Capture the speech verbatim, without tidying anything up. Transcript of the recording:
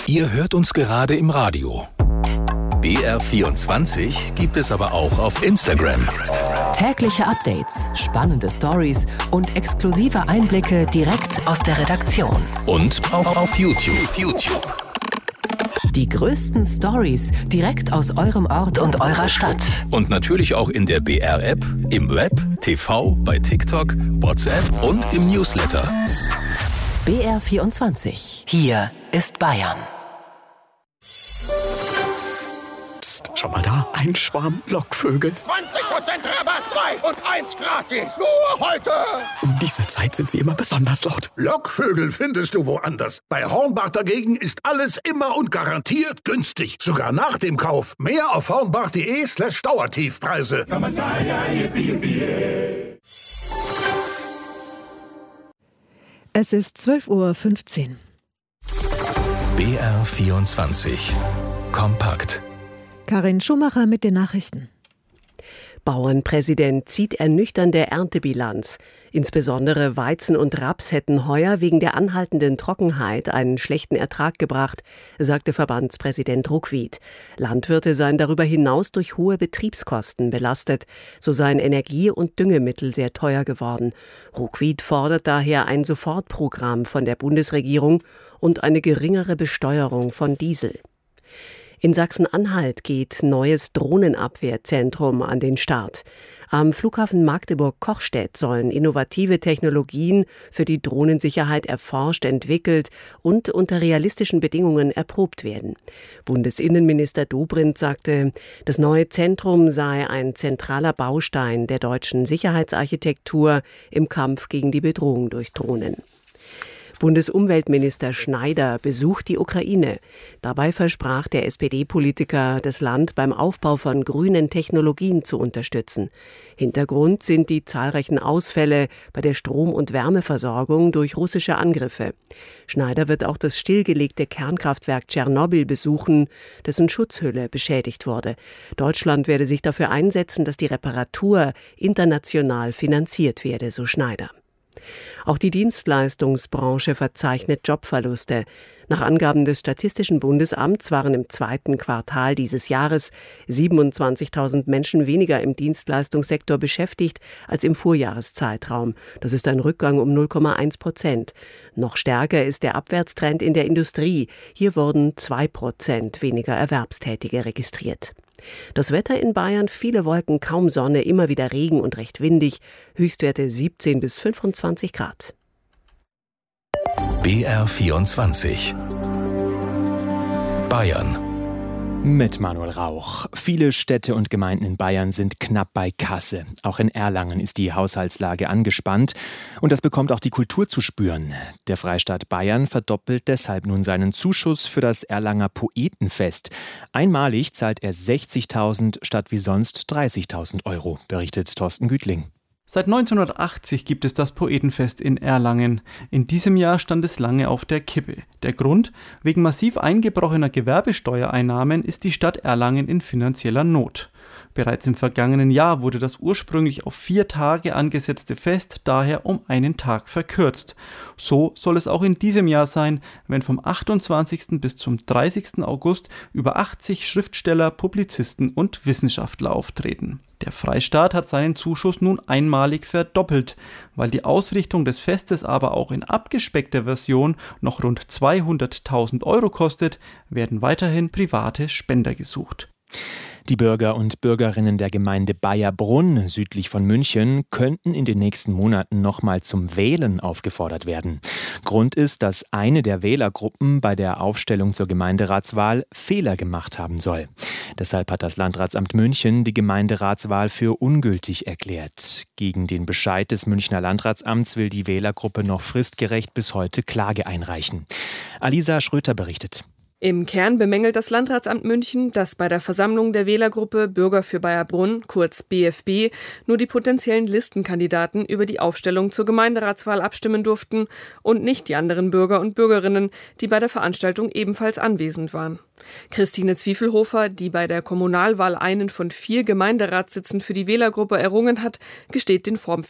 Ihr hört uns gerade im Radio. B R vierundzwanzig gibt es aber auch auf Instagram. Tägliche Updates, spannende Stories und exklusive Einblicke direkt aus der Redaktion. Und auch auf YouTube. YouTube. Die größten Stories direkt aus eurem Ort und eurer Stadt. Und natürlich auch in der B R-App, im Web, T V, bei TikTok, WhatsApp und im Newsletter. B R vierundzwanzig. Hier ist Bayern. Psst, schau mal da, ein Schwarm Lockvögel. zwanzig Prozent Rabatt, zwei und eins gratis. Nur heute. Um diese Zeit sind sie immer besonders laut. Lockvögel findest du woanders. Bei Hornbach dagegen ist alles immer und garantiert günstig. Sogar nach dem Kauf. Mehr auf hornbach.de slash Dauertiefpreise. Es ist zwölf Uhr fünfzehn. B R vierundzwanzig. Kompakt. Karin Schumacher mit den Nachrichten. Bauernpräsident zieht ernüchternde Erntebilanz. Insbesondere Weizen und Raps hätten heuer wegen der anhaltenden Trockenheit einen schlechten Ertrag gebracht, sagte Verbandspräsident Ruckwied. Landwirte seien darüber hinaus durch hohe Betriebskosten belastet. So seien Energie- und Düngemittel sehr teuer geworden. Ruckwied fordert daher ein Sofortprogramm von der Bundesregierung und eine geringere Besteuerung von Diesel. In Sachsen-Anhalt geht neues Drohnenabwehrzentrum an den Start. Am Flughafen Magdeburg-Kochstedt sollen innovative Technologien für die Drohnensicherheit erforscht, entwickelt und unter realistischen Bedingungen erprobt werden. Bundesinnenminister Dobrindt sagte, das neue Zentrum sei ein zentraler Baustein der deutschen Sicherheitsarchitektur im Kampf gegen die Bedrohung durch Drohnen. Bundesumweltminister Schneider besucht die Ukraine. Dabei versprach der S P D-Politiker, das Land beim Aufbau von grünen Technologien zu unterstützen. Hintergrund sind die zahlreichen Ausfälle bei der Strom- und Wärmeversorgung durch russische Angriffe. Schneider wird auch das stillgelegte Kernkraftwerk Tschernobyl besuchen, dessen Schutzhülle beschädigt wurde. Deutschland werde sich dafür einsetzen, dass die Reparatur international finanziert werde, so Schneider. Auch die Dienstleistungsbranche verzeichnet Jobverluste. Nach Angaben des Statistischen Bundesamts waren im zweiten Quartal dieses Jahres siebenundzwanzigtausend Menschen weniger im Dienstleistungssektor beschäftigt als im Vorjahreszeitraum. Das ist ein Rückgang um null Komma eins Prozent. Noch stärker ist der Abwärtstrend in der Industrie. Hier wurden zwei Prozent weniger Erwerbstätige registriert. Das Wetter in Bayern, viele Wolken, kaum Sonne, immer wieder Regen und recht windig, Höchstwerte siebzehn bis fünfundzwanzig Grad. B R vierundzwanzig. Bayern. Mit Manuel Rauch. Viele Städte und Gemeinden in Bayern sind knapp bei Kasse. Auch in Erlangen ist die Haushaltslage angespannt. Und das bekommt auch die Kultur zu spüren. Der Freistaat Bayern verdoppelt deshalb nun seinen Zuschuss für das Erlanger Poetenfest. Einmalig zahlt er sechzigtausend statt wie sonst dreißigtausend Euro, berichtet Thorsten Gütling. Seit neunzehnhundertachtzig gibt es das Poetenfest in Erlangen. In diesem Jahr stand es lange auf der Kippe. Der Grund? Wegen massiv eingebrochener Gewerbesteuereinnahmen ist die Stadt Erlangen in finanzieller Not. Bereits im vergangenen Jahr wurde das ursprünglich auf vier Tage angesetzte Fest daher um einen Tag verkürzt. So soll es auch in diesem Jahr sein, wenn vom achtundzwanzigsten bis zum dreißigsten August über achtzig Schriftsteller, Publizisten und Wissenschaftler auftreten. Der Freistaat hat seinen Zuschuss nun einmalig verdoppelt. Weil die Ausrichtung des Festes aber auch in abgespeckter Version noch rund zweihunderttausend Euro kostet, werden weiterhin private Spender gesucht. Die Bürger und Bürgerinnen der Gemeinde Bayerbrunn südlich von München könnten in den nächsten Monaten nochmal zum Wählen aufgefordert werden. Grund ist, dass eine der Wählergruppen bei der Aufstellung zur Gemeinderatswahl Fehler gemacht haben soll. Deshalb hat das Landratsamt München die Gemeinderatswahl für ungültig erklärt. Gegen den Bescheid des Münchner Landratsamts will die Wählergruppe noch fristgerecht bis heute Klage einreichen. Alisa Schröter berichtet. Im Kern bemängelt das Landratsamt München, dass bei der Versammlung der Wählergruppe Bürger für Bayerbrunn, kurz B F B, nur die potenziellen Listenkandidaten über die Aufstellung zur Gemeinderatswahl abstimmen durften und nicht die anderen Bürger und Bürgerinnen, die bei der Veranstaltung ebenfalls anwesend waren. Christine Zwiefelhofer, die bei der Kommunalwahl einen von vier Gemeinderatssitzen für die Wählergruppe errungen hat, gesteht den Formfehler